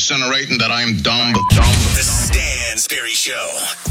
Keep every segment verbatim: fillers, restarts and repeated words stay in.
incinerating that I'm dumb, dumb. The Stansberry Show.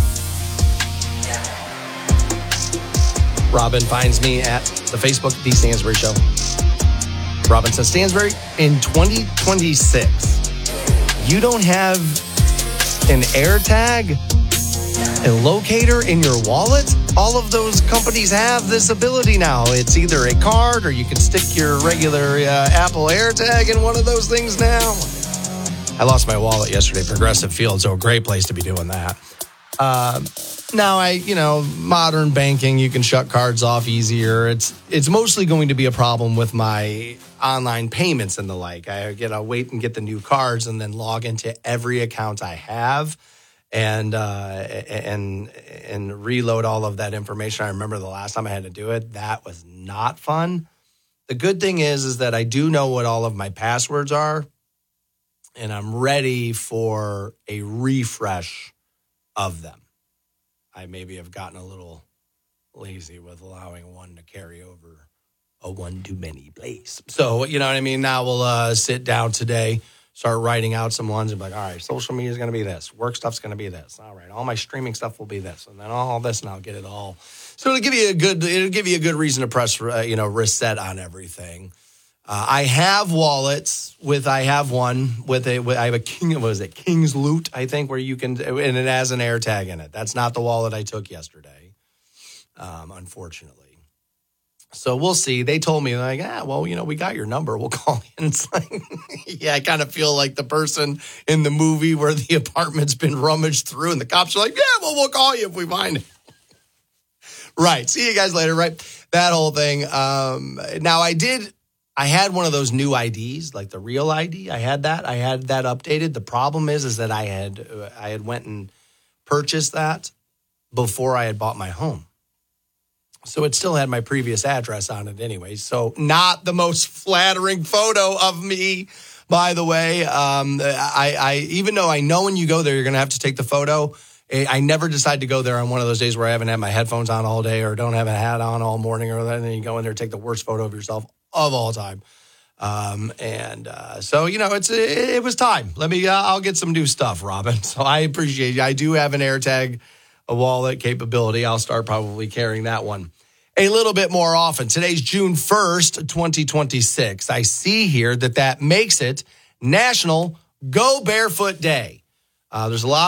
Robin finds me at the Facebook, The Stansberry Show. Robin says, Stansberry, in twenty twenty-six, you don't have an AirTag, a locator in your wallet? All of those companies have this ability now. It's either a card or you can stick your regular uh, Apple AirTag in one of those things now. I lost my wallet yesterday, Progressive Field, so a great place to be doing that. Uh, now, I, you know, modern banking, you can shut cards off easier. It's it's mostly going to be a problem with my online payments and the like. I gotta wait and get the new cards and then log into every account I have and uh, and and reload all of that information. I remember the last time I had to do it. That was not fun. The good thing is, is that I do know what all of my passwords are, and I'm ready for a refresh of them. I maybe have gotten a little lazy with allowing one to carry over a one too many place. So, you know what I mean? Now we'll uh, sit down today, start writing out some ones and be like, all right, social media is going to be this. Work stuff's going to be this. All right, all my streaming stuff will be this. And then all this, and I'll get it all. So it'll give you a good, it'll give you a good reason to press, uh, you know, reset on everything. Uh, I have wallets with, I have one with a, with, I have a King, what is it, King's Loot, I think, where you can, and it has an AirTag in it. That's not the wallet I took yesterday, um, unfortunately. So we'll see. They told me, like, ah, well, you know, we got your number. We'll call you. And it's like, yeah, I kind of feel like the person in the movie where the apartment's been rummaged through and the cops are like, yeah, well, we'll call you if we find it. Right. See you guys later, right? That whole thing. Um, now, I did... I had one of those new I Ds, like the real I D. I had that. I had that updated. The problem is, is that I had uh, I had went and purchased that before I had bought my home. So it still had my previous address on it anyway. So not the most flattering photo of me, by the way. Um, I, I even though I know when you go there, you're going to have to take the photo. I never decide to go there on one of those days where I haven't had my headphones on all day or don't have a hat on all morning or that. And then you go in there and take the worst photo of yourself of all time. Um, and uh, so, you know, it's it, it was time. Let me, uh, I'll get some new stuff, Robin. So I appreciate it. I do have an AirTag, a wallet capability. I'll start probably carrying that one a little bit more often. Today's June first, twenty twenty-six. I see here that that makes it National Go Barefoot Day. Uh, there's a lot